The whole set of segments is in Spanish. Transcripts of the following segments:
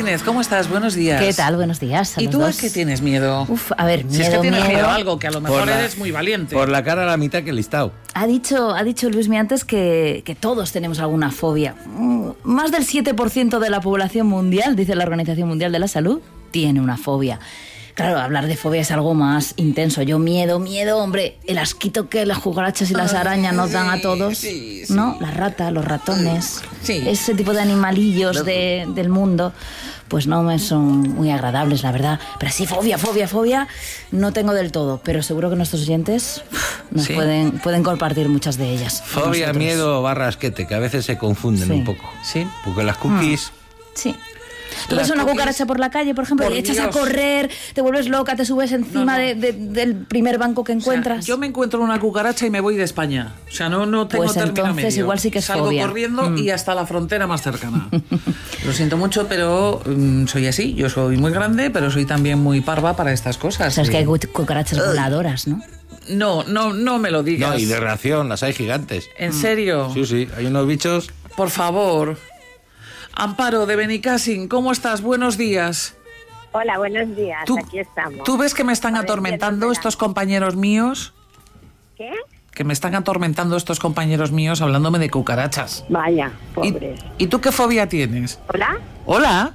Martínez, ¿cómo estás? Buenos días. ¿Qué tal? Buenos días. ¿Y tú a qué tienes miedo? A ver, miedo, si es que tienes miedo a miedo. algo, que a lo mejor eres muy valiente. Por la cara a la mitad que el listado. Ha dicho Luismi antes que todos tenemos alguna fobia. Más del 7% de la población mundial, dice la Organización Mundial de la Salud, tiene una fobia. Claro, hablar de fobia es algo más intenso. Yo miedo, hombre, el asquito que las cucarachas y las arañas nos dan a todos, sí. ¿no? Las ratas, los ratones, sí. Ese tipo de animalillos del mundo, pues no me son muy agradables, la verdad. Pero sí, fobia, no tengo del todo, pero seguro que nuestros oyentes nos pueden compartir muchas de ellas. Fobia, miedo barra asquete, que a veces se confunden un poco. Sí. Porque las cookies... Sí. Tú ves una cucaracha por la calle, por ejemplo, y echas a correr, te vuelves loca, te subes encima del primer banco que encuentras. O sea, yo me encuentro una cucaracha y me voy de España. O sea, no tengo pues término entonces medio. Igual sí que es Salgo fobia. corriendo y hasta la frontera más cercana. Lo siento mucho, pero soy así. Yo soy muy grande, pero soy también muy parva para estas cosas. O sea, es que hay cucarachas voladoras, ¿no? No me lo digas. No, y de reacción, las hay gigantes. ¿En serio? Sí, hay unos bichos... Por favor... Amparo, de Benicassin, ¿cómo estás? Buenos días. Hola, buenos días, aquí estamos. ¿Tú ves que me están atormentando estos compañeros míos? ¿Qué? Que me están atormentando estos compañeros míos hablándome de cucarachas. Vaya, pobres. ¿Y tú qué fobia tienes? ¿Hola? ¿Hola?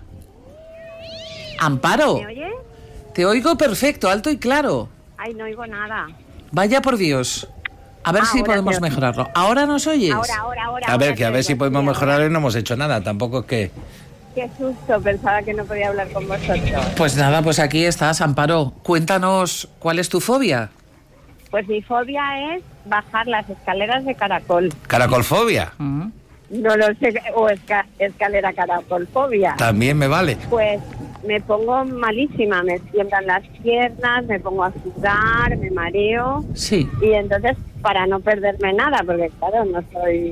Amparo. ¿Me oyes? Te oigo perfecto, alto y claro. Ay, no oigo nada. Vaya por Dios. A ver si podemos mejorarlo. ¿Ahora nos oyes? Ahora. A ver, que a ver si podemos mejorarlo y no hemos hecho nada. Tampoco es que... Qué susto, pensaba que no podía hablar con vosotros. Pues nada, pues aquí estás, Amparo. Cuéntanos, ¿cuál es tu fobia? Pues mi fobia es bajar las escaleras de caracol. ¿Caracolfobia? No lo sé, o escalera caracolfobia. También me vale. Pues me pongo malísima, me tiemblan las piernas, me pongo a sudar, me mareo. Sí. Y entonces, para no perderme nada, porque claro, los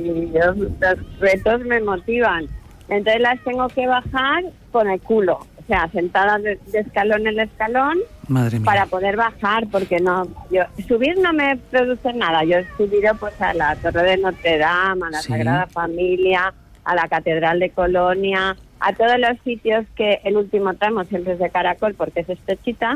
retos me motivan. Entonces las tengo que bajar con el culo, o sea, sentada de escalón en escalón. Madre mía. Para poder bajar, porque subir no me produce nada. Yo he subido pues a la Torre de Notre Dame, a la Sagrada Familia, a la Catedral de Colonia, a todos los sitios que el último tramo siempre es de caracol porque es estrechita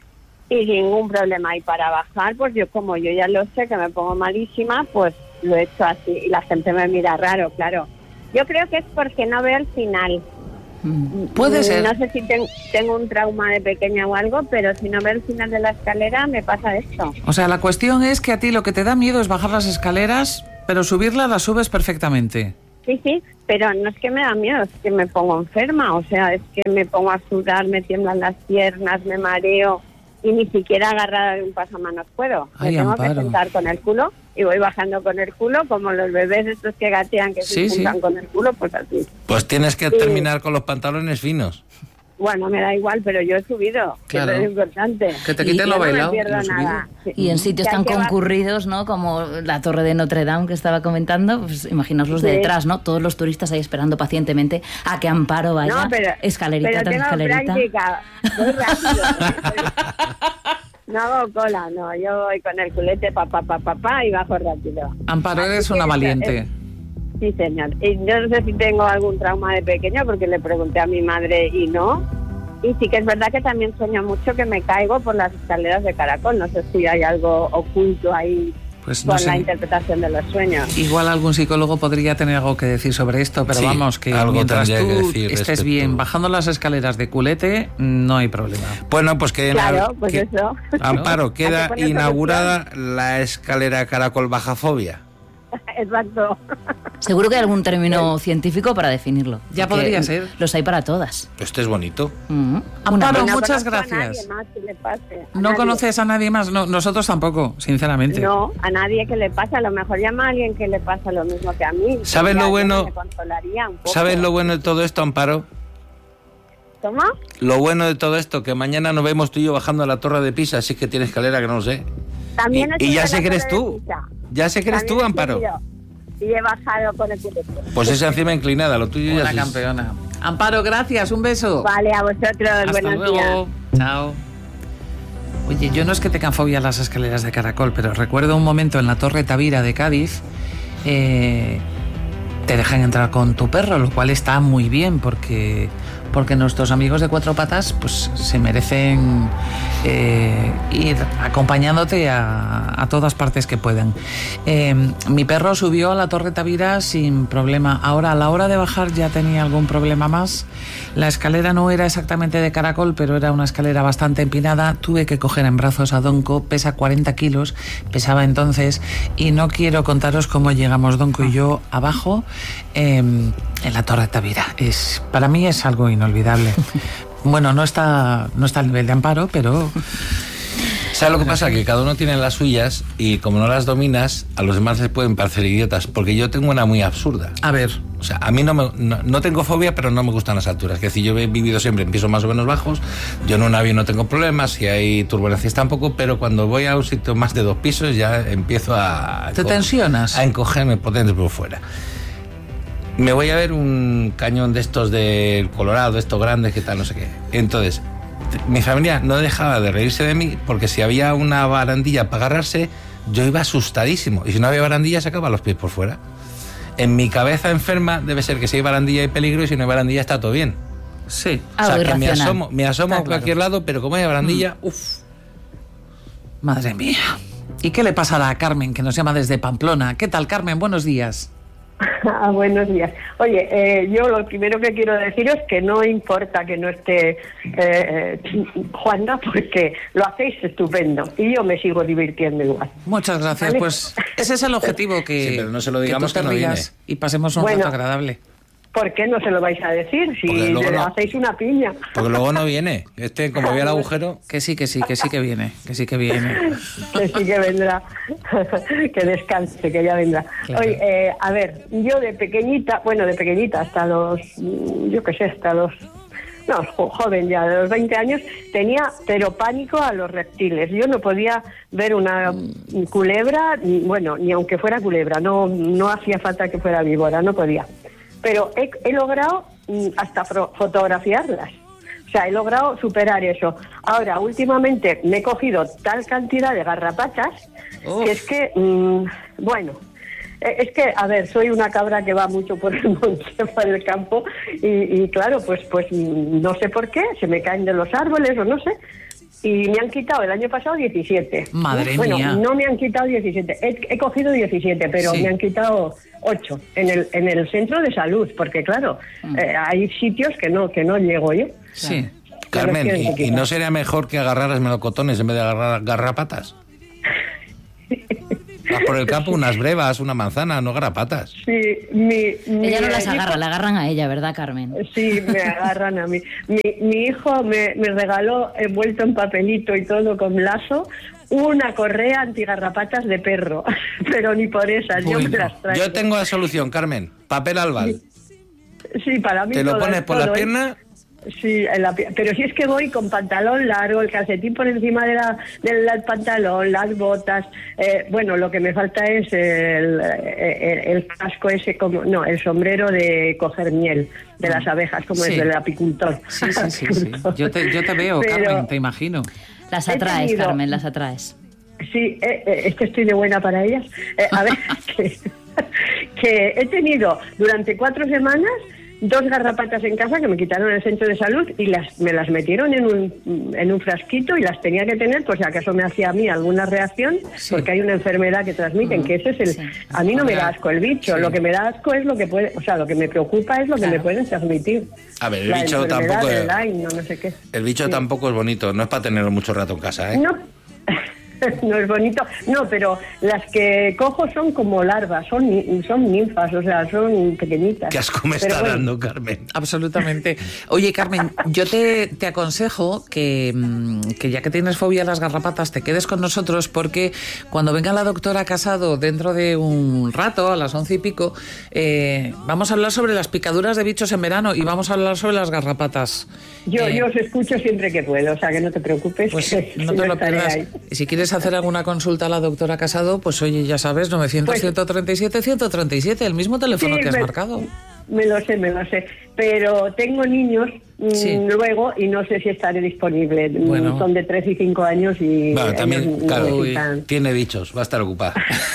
y ningún problema. Y para bajar, pues como yo ya lo sé, que me pongo malísima, pues lo he hecho así y la gente me mira raro, claro. Yo creo que es porque no veo el final. Puede ser. No sé si tengo un trauma de pequeña o algo, pero si no veo el final de la escalera me pasa esto. O sea, la cuestión es que a ti lo que te da miedo es bajar las escaleras, pero subirlas las subes perfectamente. Sí, pero no es que me da miedo, es que me pongo enferma, o sea, es que me pongo a sudar, me tiemblan las piernas, me mareo y ni siquiera agarrar un pasamanos puedo. Ay, me tengo Amparo. que sentar con el culo y voy bajando con el culo, como los bebés estos que gatean, que se juntan con el culo, pues así. Pues tienes que terminar con los pantalones finos. Bueno, me da igual, pero yo he subido, claro. Que es importante. Que te quiten lo bailado. No me pierdo nada. Sí. Y en sitios tan concurridos, ¿no? Como la Torre de Notre Dame que estaba comentando, pues imaginaos los de detrás, ¿no? Todos los turistas ahí esperando pacientemente a que Amparo vaya escalerita tras escalerita. Práctica, muy rápido. No hago cola, no, yo voy con el culete pa y bajo rápido. Amparo, eres una valiente. Sí, señor. Y yo no sé si tengo algún trauma de pequeña porque le pregunté a mi madre y no. Y sí que es verdad que también sueño mucho que me caigo por las escaleras de caracol. No sé si hay algo oculto ahí pues no con sé. La interpretación de los sueños. Igual algún psicólogo podría tener algo que decir sobre esto, pero vamos, que mientras tú estés bien bajando las escaleras de culete, no hay problema. Bueno, pues que... Claro, pues eso. Amparo, queda inaugurada la escalera caracol bajafobia. Exacto. Seguro que hay algún término científico para definirlo. Ya podría ser. Los hay para todas. Este es bonito. Amparo, muchas gracias. ¿No conoces a nadie más? No, nosotros tampoco, sinceramente. No, a nadie que le pase. A lo mejor llama a alguien que le pasa lo mismo que a mí. ¿Sabes lo bueno? Me consolaría un poco. ¿Sabes lo bueno de todo esto, Amparo? ¿Cómo? Lo bueno de todo esto, que mañana nos vemos tú y yo bajando a la Torre de Pisa, así que tiene escalera que no lo sé. También y ya sé que eres tú. Ya sé que eres tú, Amparo. Y he bajado con el culete. Pues esa encima inclinada, lo tuyo ya Una es... campeona. Amparo, gracias, un beso. Vale, a vosotros, hasta buenos luego. días. Chao. Oye, yo no es que tenga fobia a las escaleras de caracol, pero recuerdo un momento en la Torre Tavira de Cádiz, te dejan entrar con tu perro, lo cual está muy bien porque porque nuestros amigos de cuatro patas pues se merecen ir acompañándote a todas partes que puedan. Mi perro subió a la Torre Tavira sin problema. Ahora, a la hora de bajar ya tenía algún problema más. La escalera no era exactamente de caracol, pero era una escalera bastante empinada. Tuve que coger en brazos a Donko, pesa 40 kilos, pesaba entonces, y no quiero contaros cómo llegamos Donko y yo abajo en la Torre Tavira. Para mí es algo inolvidable. Bueno, no está al nivel de Amparo, pero... ¿Sabes lo que pasa? Que cada uno tiene las suyas y como no las dominas, a los demás les pueden parecer idiotas. Porque yo tengo una muy absurda. A ver. O sea, a mí no tengo fobia, pero no me gustan las alturas. Es decir, yo he vivido siempre en pisos más o menos bajos. Yo en un avión no tengo problemas, si hay turbulencias tampoco, pero cuando voy a un sitio más de 2 pisos ya empiezo a... ¿Te tensionas? A encogerme por dentro y por fuera. Me voy a ver un cañón de estos del Colorado, estos grandes, que tal, no sé qué. Entonces, mi familia no dejaba de reírse de mí porque si había una barandilla para agarrarse, yo iba asustadísimo. Y si no había barandilla, sacaba los pies por fuera. En mi cabeza enferma debe ser que si hay barandilla hay peligro y si no hay barandilla está todo bien. Sí. O sea, que me asomo a cualquier lado, pero como hay barandilla, uff. Madre mía. ¿Y qué le pasará a Carmen, que nos llama desde Pamplona? ¿Qué tal, Carmen? Buenos días. Buenos días. Oye, yo lo primero que quiero deciros es que no importa que no esté Juanda, porque lo hacéis estupendo y yo me sigo divirtiendo igual. Muchas gracias. ¿Vale? Pues ese es el objetivo, que, sí, pero no se lo digamos, que tú te rías y pasemos un rato agradable. ¿Por qué no se lo vais a decir si hacéis una piña? Porque luego no viene. Como vea el agujero... Que sí que viene. Que sí que vendrá. Que descanse, que ya vendrá. Claro. Oye, a ver, yo de pequeñita hasta los... joven ya, de los 20 años, tenía pero pánico a los reptiles. Yo no podía ver una culebra, ni aunque fuera culebra, no hacía falta que fuera víbora, no podía. Pero he logrado hasta fotografiarlas. O sea, he logrado superar eso. Ahora, últimamente me he cogido tal cantidad de garrapatas que es que, es que, a ver, soy una cabra que va mucho por el monte, por el campo, y claro, pues no sé por qué, se me caen de los árboles o no sé. Y me han quitado el año pasado 17. Madre mía. Bueno, no me han quitado 17. He cogido 17, pero sí. Me han quitado 8 en el centro de salud, porque claro, hay sitios que no llego yo. Sí. Carmen, ¿y no sería mejor que agarraras melocotones en vez de agarrar garrapatas? Vas por el campo, unas brevas, una manzana, no garrapatas. Sí, ella no las agarra, la agarran a ella, ¿verdad, Carmen? Sí, me agarran a mí. Mi hijo me regaló, envuelto en papelito y todo con lazo, una correa antigarrapatas de perro, pero ni por esas, bueno, yo me las traigo. Yo tengo la solución, Carmen, papel albal. Sí, para mí. Te lo pones por la pierna. Sí, pero si es que voy con pantalón largo, el calcetín por encima del pantalón, las botas. Lo que me falta es el casco ese, el sombrero de coger miel de las abejas, como es del apicultor. Sí. Yo te veo, pero, Carmen, te imagino. Las atraes, Carmen, las atraes. Sí, es que estoy de buena para ellas. A ver, que he tenido durante 4 semanas 2 garrapatas en casa que me quitaron en el centro de salud y me las metieron en un frasquito y las tenía que tener por si acaso me hacía a mí alguna reacción, porque hay una enfermedad que transmiten, que ese es el... Sí. A mí no me da asco el bicho, lo que me da asco es lo que puede... O sea, lo que me preocupa es lo que me pueden transmitir. A ver, el bicho tampoco... no sé qué. El bicho tampoco es bonito, no es para tenerlo mucho rato en casa, ¿eh? No. No es bonito, no, pero las que cojo son como larvas, son ninfas, o sea, son pequeñitas. ¿Qué asco me está dando, Carmen? Absolutamente. Oye, Carmen, yo te aconsejo que ya que tienes fobia a las garrapatas, te quedes con nosotros, porque cuando venga la doctora Casado dentro de un rato, a las 11:15, vamos a hablar sobre las picaduras de bichos en verano y vamos a hablar sobre las garrapatas. Yo os escucho siempre que puedo, o sea, que no te preocupes. Pues no te lo pierdas. Y si quieres hacer alguna consulta a la doctora Casado, pues oye, ya sabes, 900-137-137, el mismo teléfono que has marcado. Me lo sé, pero tengo niños luego y no sé si estaré disponible. Bueno. Son de 3 y 5 años y... Bueno, también, claro, tiene bichos, va a estar ocupada.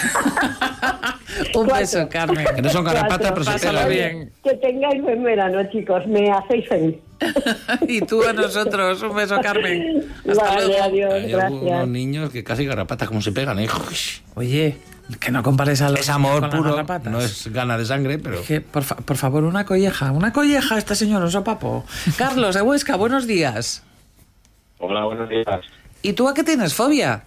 Un beso, Carmen. Que no son garrapatas, pero se pega bien. Que tengáis buen verano, chicos, me hacéis feliz. Y tú a nosotros. Un beso, Carmen. Hasta Vale, luego. adiós, Hay algunos gracias. niños que casi garrapatas como se pegan, ¿eh? Oye, que no compares a los Es amor con las puro, garrapatas. no es gana de sangre, pero... Que, por favor, una colleja este señor, un sopapo. Carlos, de Huesca, buenos días. Hola, buenos días. ¿Y tú a qué tienes fobia?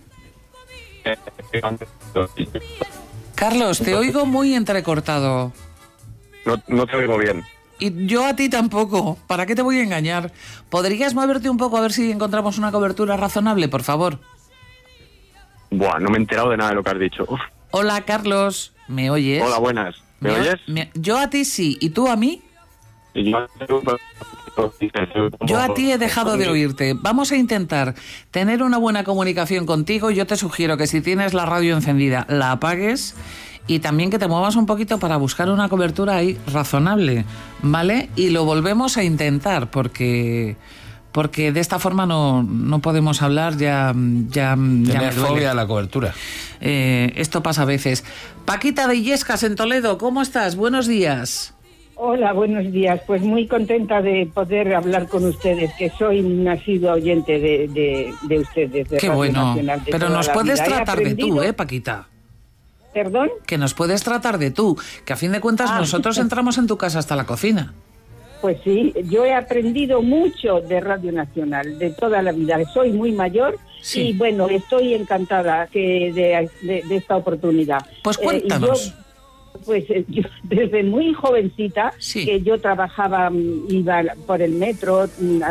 Carlos, te oigo muy entrecortado. No te oigo bien. Y yo a ti tampoco. ¿Para qué te voy a engañar? ¿Podrías moverte un poco a ver si encontramos una cobertura razonable, por favor? Buah, no me he enterado de nada de lo que has dicho. Uf. Hola, Carlos. ¿Me oyes? Hola, buenas. ¿Me oyes? Yo a ti sí. ¿Y tú a mí? Y yo- Yo a ti he dejado de oírte. Vamos a intentar tener una buena comunicación contigo. Yo te sugiero que si tienes la radio encendida, la apagues y también que te muevas un poquito para buscar una cobertura ahí razonable, ¿vale? Y lo volvemos a intentar porque de esta forma no podemos hablar, ya me Tener duele. fobia a la cobertura. Esto pasa a veces. Paquita de Illescas en Toledo, ¿cómo estás? Buenos días. Hola, buenos días. Pues muy contenta de poder hablar con ustedes, que soy un nacido oyente de ustedes. De Qué Radio bueno. Nacional de Pero toda nos la puedes vida. He tratar de tú, aprendido- Paquita. ¿Perdón? Que nos puedes tratar de tú, que a fin de cuentas Ah. nosotros entramos en tu casa hasta la cocina. Pues sí, yo he aprendido mucho de Radio Nacional, de toda la vida. Soy muy mayor Sí. y bueno, estoy encantada de esta oportunidad. Pues Y cuéntanos. yo desde muy jovencita, Sí. que yo trabajaba, iba por el metro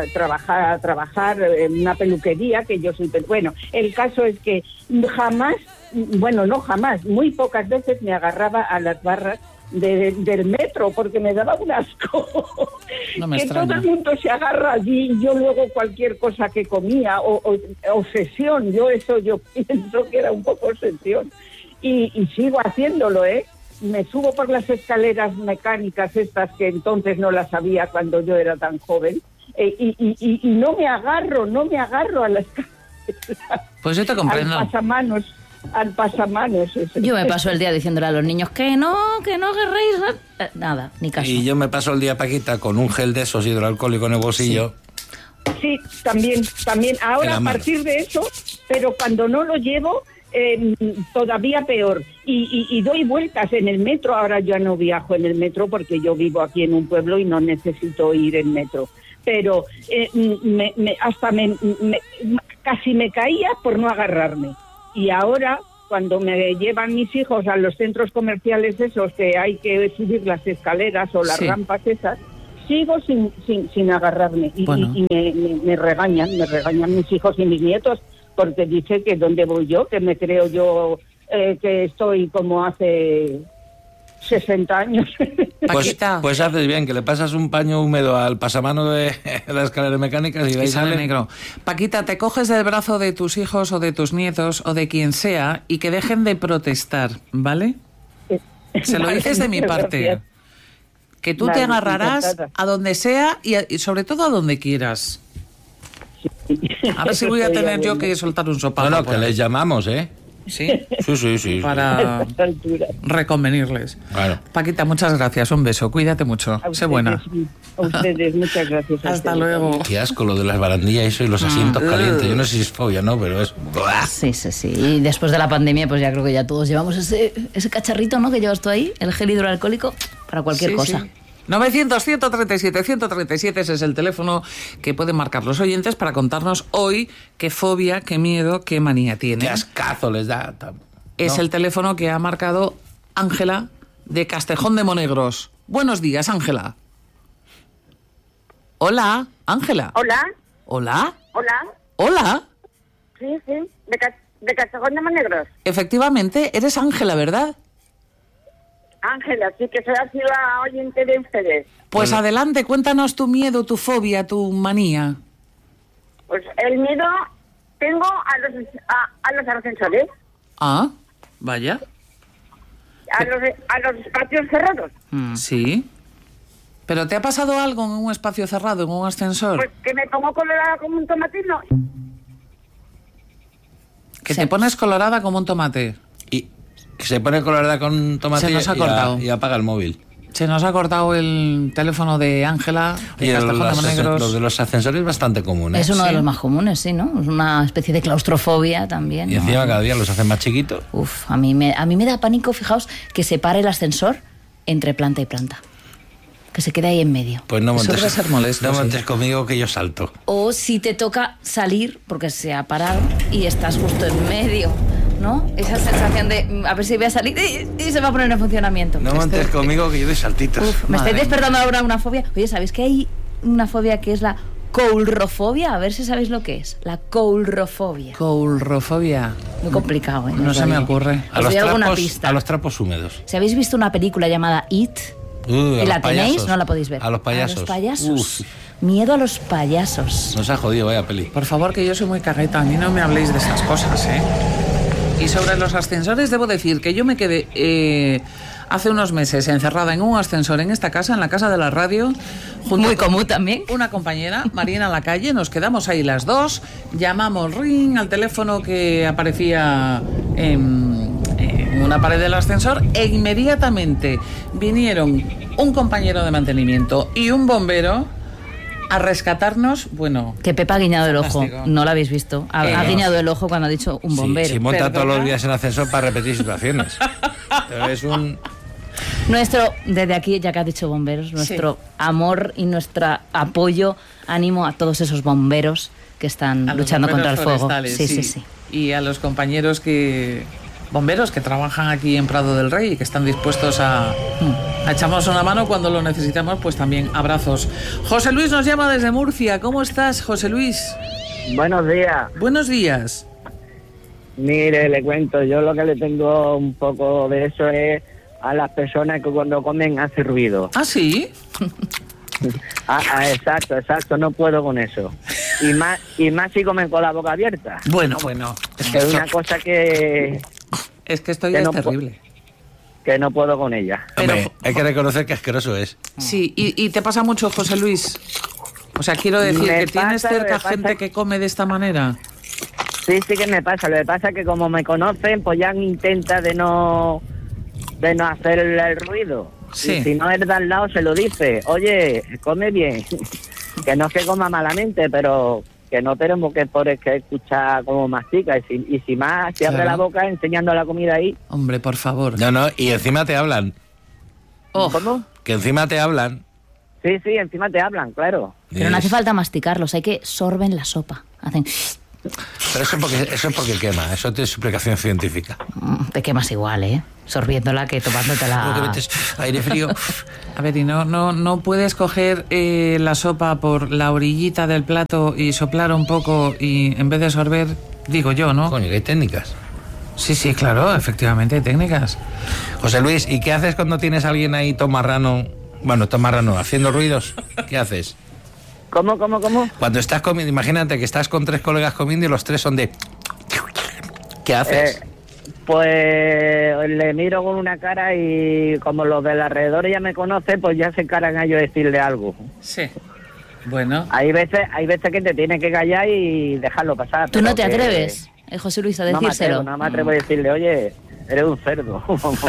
a trabajar en una peluquería, que yo soy... Bueno, el caso es que jamás, bueno, no jamás, muy pocas veces me agarraba a las barras del metro porque me daba un asco. No me que extraña. todo el mundo se agarra allí y yo luego cualquier cosa que comía o obsesión, yo pienso que era un poco obsesión y sigo haciéndolo, me subo por las escaleras mecánicas estas que entonces no las sabía cuando yo era tan joven y no me agarro a las escaleras, Pues yo te comprendo. al pasamanos. Eso. Yo me paso el día diciéndole a los niños que no guerréis. Nada, ni caso. Y yo me paso el día, Paquita, con un gel de esos hidroalcohólico en el bolsillo. Sí, también. En Ahora la a mano. partir de eso, pero cuando no lo llevo, todavía peor. Y doy vueltas en el metro. Ahora ya no viajo en el metro porque yo vivo aquí en un pueblo y no necesito ir en metro. Pero casi me caía por no agarrarme. Y ahora, cuando me llevan mis hijos a los centros comerciales esos que hay que subir las escaleras o las Sí. rampas esas, sigo sin agarrarme y, Bueno. y me regañan mis hijos y mis nietos porque dice que dónde voy yo, que me creo yo que estoy como hace 60 años. Paquita. Pues haces bien, que le pasas un paño húmedo al pasamano de las escaleras mecánicas y de ahí Y sale sale negro. Paquita, te coges del brazo de tus hijos o de tus nietos o de quien sea y que dejen de protestar, ¿vale? Se lo Vale, dices de mi muchas parte. gracias. Que tú Vale, te agarrarás encantada. a donde sea y sobre todo a donde quieras. A ver si voy a Estoy tener yo bueno. que soltar un sopapo. No, por que ahí. les llamamos, ¿eh? ¿Sí? Sí. Para A estas alturas. reconvenirles. Claro. Paquita, muchas gracias. Un beso. Cuídate mucho. A Sé buena. A ustedes, muchas gracias. a Hasta ustedes. luego. Qué asco lo de las barandillas eso y los asientos calientes. Yo no sé si es fobia, ¿no? Pero es... Sí. Y después de la pandemia, pues ya creo que ya todos llevamos ese cacharrito, ¿no? Que llevas tú ahí, el gel hidroalcohólico, para cualquier Sí, cosa. sí. 900-137-137, ese es el teléfono que pueden marcar los oyentes para contarnos hoy qué fobia, qué miedo, qué manía Qué tiene. ascazo les da. Es ¿no? el teléfono que ha marcado Ángela de Castejón de Monegros. Buenos días, Ángela. Hola, Ángela. Hola, Hola. hola. Hola. Sí, de Castejón de Monegros. Efectivamente, eres Ángela, ¿verdad? Ángela, sí que soy así la oyente de ustedes. Pues adelante, cuéntanos tu miedo, tu fobia, tu manía. Pues el miedo tengo a los ascensores, Ah, vaya. a los espacios cerrados. Sí. ¿Pero te ha pasado algo en un espacio cerrado, en un ascensor? Pues que me pongo colorada como un tomatino. Que te pones colorada como un tomate. Y que se pone colorada con tomate Se nos ha cortado. y apaga el móvil. Se nos ha cortado el teléfono de Ángela, de Oye, Castejón de Monegros. lo de los ascensores es bastante común, ¿eh? Es uno de Sí. los más comunes, sí, ¿no? Es una especie de claustrofobia también. Y ¿no? encima cada día los hacen más chiquitos. Uf, a mí me da pánico, fijaos, que se pare el ascensor entre planta y planta. Que se quede ahí en medio. Pues no Eso montes, debe ser molesto, no sí. montes conmigo que yo salto. O si te toca salir porque se ha parado y estás justo en medio, ¿no? Esa sensación de a ver si voy a salir y se va a poner en funcionamiento. No montes conmigo que yo doy saltitos. Uf, me Madre estáis despertando ahora una fobia. Oye, ¿sabéis que hay una fobia que es la coulrofobia? A ver si sabéis lo que es. La coulrofobia. Coulrofobia. Muy complicado, ¿eh? No se me ocurre. Os doy alguna pista. A los trapos húmedos. Si habéis visto una película llamada It, A y los la tenéis, payasos. no la podéis ver. A los payasos. A los payasos. Uf, Miedo a los payasos. nos ha jodido, vaya peli. Por favor, que yo soy muy cagueta, a mí no me habléis de esas cosas, ¿eh? Y sobre los ascensores, debo decir que yo me quedé hace unos meses encerrada en un ascensor en esta casa, en la casa de la radio, junto Muy con común también. una compañera, Marina Lacalle, nos quedamos ahí las dos, llamamos ring al teléfono que aparecía en una pared del ascensor e inmediatamente vinieron un compañero de mantenimiento y un bombero a rescatarnos, bueno... Que Pepa ha guiñado el ojo. Fantástico. No lo habéis visto. Ha No. guiñado el ojo cuando ha dicho un bombero. Sí, monta Perdona. todos los días en ascensor para repetir situaciones. Pero es un... Nuestro, desde aquí, ya que has dicho bomberos, nuestro amor y nuestro apoyo, ánimo a todos esos bomberos que están a los luchando contra el bomberos fuego. forestales, Sí, sí, sí. Y a los compañeros bomberos que trabajan aquí en Prado del Rey y que están dispuestos a echarnos una mano cuando lo necesitamos, pues también abrazos. José Luis nos llama desde Murcia. ¿Cómo estás, José Luis? Buenos días. Buenos días. Mire, le cuento, yo lo que le tengo un poco de eso es a las personas que cuando comen hace ruido. ¿Ah, sí? Exacto, no puedo con eso. Y más si comen con la boca abierta. Bueno. Es una cosa que Esto que ya es no terrible. no puedo con ella. Hombre, hay que reconocer que asqueroso es. Sí, y te pasa mucho, José Luis. O sea, quiero decir Me que tienes pasa, cerca me pasa. gente que come de esta manera. Sí que me pasa. Lo que pasa es que como me conocen, pues ya intenta de no hacer el ruido. Sí. Y si no es de al lado, se lo dice. Oye, come bien. Que no es que coma malamente, pero que no tenemos que escuchar cómo mastica. Y si más, si abre Claro. la boca enseñando la comida ahí. Hombre, por favor. No, y encima te hablan. Oh, ¿Cómo? Que encima te hablan. Sí, encima te hablan, claro. Pero no hace falta masticarlos, hay que sorben la sopa. Hacen... Pero eso es porque quema, eso tiene su explicación científica. Te quemas igual, ¿eh? Sorbiéndola que tomándola. Luego que metes aire frío. a ver, y no puedes coger la sopa por la orillita del plato y soplar un poco y en vez de sorber, digo yo, ¿no? Coño, que hay técnicas. Sí, claro, efectivamente hay técnicas. José Luis, ¿y qué haces cuando tienes a alguien ahí tomarrano? Bueno, tomarrano, haciendo ruidos. ¿Qué haces? ¿Cómo? Cuando estás comiendo, imagínate que estás con 3 colegas comiendo y los 3 son de... ¿Qué haces? Pues le miro con una cara y como los del alrededor ya me conocen, pues ya se encaran a yo decirle algo. Sí. Bueno. Hay veces que te tienes que callar y dejarlo pasar. ¿Tú pero no te que atreves, José Luis, a decírselo? No me atrevo a decirle, oye, eres un cerdo.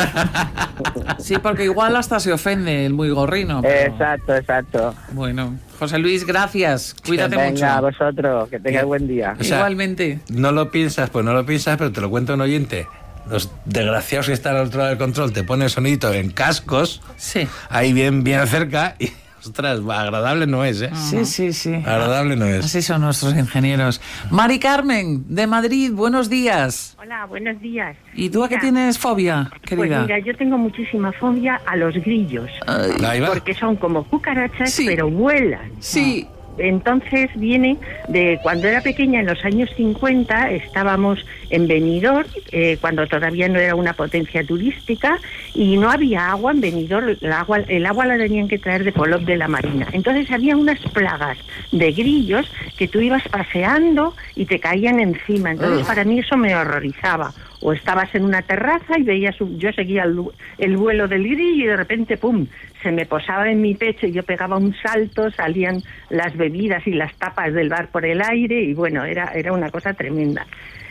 Sí, porque igual hasta se ofende el muy gorrino. pero- Exacto. Bueno, José Luis, gracias. Cuídate Venga, mucho. vosotros, que tengáis buen día. O sea, Igualmente. No lo piensas, pero te lo cuenta un oyente. Los desgraciados que están al otro lado del control te ponen el sonidito en cascos, Sí. ahí bien cerca, y ostras, agradable no es, ¿eh? Sí. Agradable no es. Así son nuestros ingenieros. Mari Carmen, de Madrid, buenos días. Hola, buenos días. ¿Y tú a qué Mira, tienes fobia, querida? Pues mira, yo tengo muchísima fobia a los grillos, Ahí va. porque son como cucarachas, Sí. pero vuelan. Sí. Entonces viene de cuando era pequeña, en los años 50, estábamos en Benidorm, cuando todavía no era una potencia turística, y no había agua en Benidorm, el agua la tenían que traer de Polop de la Marina. Entonces había unas plagas de grillos que tú ibas paseando y te caían encima. Entonces para mí eso me horrorizaba. O estabas en una terraza y veías, yo seguía el vuelo del grillo y de repente, ¡pum!, se me posaba en mi pecho y yo pegaba un salto, salían las bebidas y las tapas del bar por el aire y bueno, era una cosa tremenda.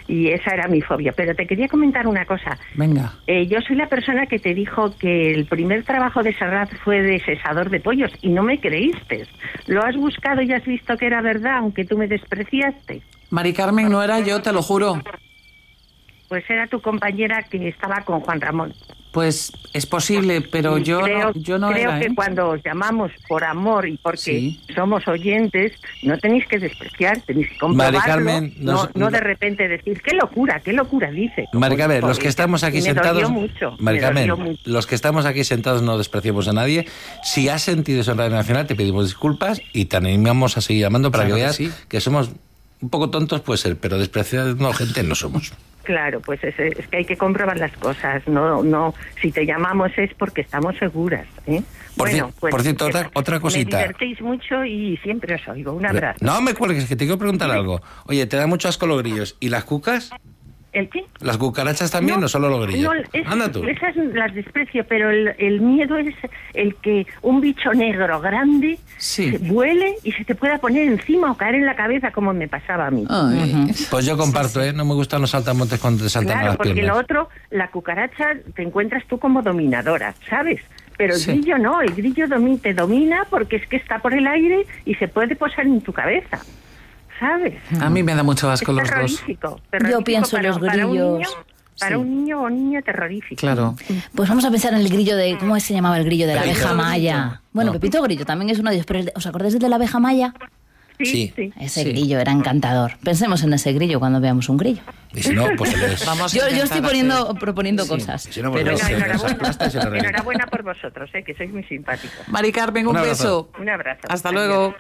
Y esa era mi fobia. Pero te quería comentar una cosa. Venga. Yo soy la persona que te dijo que el primer trabajo de Serrat fue de cesador de pollos y no me creíste. Lo has buscado y has visto que era verdad, aunque tú me despreciaste. Mari Carmen, no era yo, te lo juro. Pues era tu compañera que estaba con Juan Ramón. Pues es posible, pero yo no creo era, que ¿eh? cuando os llamamos por amor y porque Sí. somos oyentes, no tenéis que despreciar, tenéis que comprobarlo. Mari Carmen, no de repente decir, qué locura dice. Mari Carmen, los que estamos aquí sentados... Mari Carmen, mucho. los que estamos aquí sentados no despreciamos a nadie. Si has sentido eso en Radio Nacional, te pedimos disculpas y te animamos a seguir llamando para Claro que que veas sí. que somos un poco tontos, puede ser, pero despreciando gente no somos. Claro, pues es que hay que comprobar las cosas. No, si te llamamos es porque estamos seguras. Por cierto, otra cosita. Me divertéis mucho y siempre os oigo. Un abrazo. No me cuelgues, que te quiero preguntar algo. Oye, ¿te da mucho asco los grillos? ¿Y las cucas? ¿El qué? ¿Las cucarachas también o solo los grillos? Anda tú. Esas las desprecio, pero el miedo es el que un bicho negro grande Sí. se vuele y se te pueda poner encima o caer en la cabeza como me pasaba a mí. Ay. Pues yo comparto, ¿eh? No me gustan los saltamontes cuando te saltan a Claro, las porque piernas. lo otro, la cucaracha te encuentras tú como dominadora, ¿sabes? Pero el Sí. grillo no, el grillo te domina porque es que está por el aire y se puede posar en tu cabeza, ¿sabes? A mí me da mucho asco Es los dos. terrorífico. Yo pienso en los grillos. Para Sí. un niño o niña terrorífico. Claro. Pues vamos a pensar en el grillo de... ¿Cómo se llamaba el grillo de la Pepito abeja maya? Bueno, No. Pepito Grillo también es uno de ellos, pero ¿os acordáis de la abeja maya? Sí. Ese Sí. grillo era encantador. Pensemos en ese grillo cuando veamos un grillo. Y si no, pues se les... Vamos a Yo intentar estoy proponiendo Sí. cosas. Si no, pues Pero- se Bueno, les aplasta y se les revienta. enhorabuena por vosotros, que sois muy simpáticos. Mari Carmen, un Un abrazo. beso. Un abrazo. Hasta luego.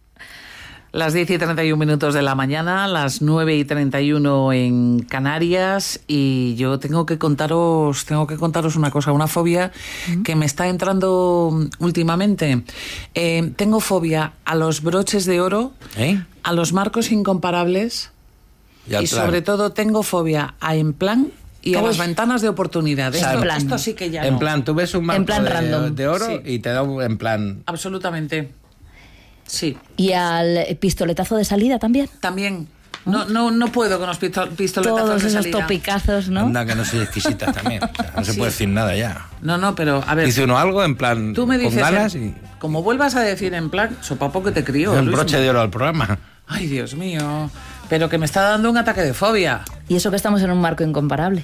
Las 10:31 de la mañana, las 9:31 en Canarias, y yo tengo que contaros una cosa, una fobia que me está entrando últimamente. Tengo fobia a los broches de oro, ¿Eh? a los marcos incomparables Y al y plan. sobre todo tengo fobia a en plan y a Uy. las ventanas de oportunidad. sea, Esto, en plan. esto sí que ya En no. plan, tú ves un marco plan random. de oro Sí. y te da un en plan... Absolutamente. Sí. ¿Y al pistoletazo de salida también? También. No puedo con los pistoletazos Todos de esos salida. topicazos, ¿no? Anda, que no soy exquisita también. O sea, no se Sí. puede decir nada ya. No, pero a ver. Dice uno algo en plan Tú me con dices, ganas y como vuelvas a decir en plan, sopapo que te crió. un Luis. broche de oro al programa. Ay, Dios mío. Pero que me está dando un ataque de fobia. Y eso que estamos en un marco incomparable.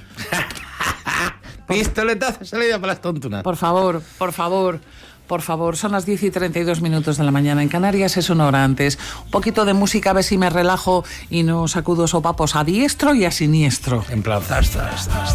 Pistoletazo salida para las tontunas. Por favor, por favor. Por favor, son las 10:32 de la mañana. En Canarias es una hora antes. Un poquito de música, a ver si me relajo y no sacudo sopapos a diestro y a siniestro. En plan, zas, zas, zas.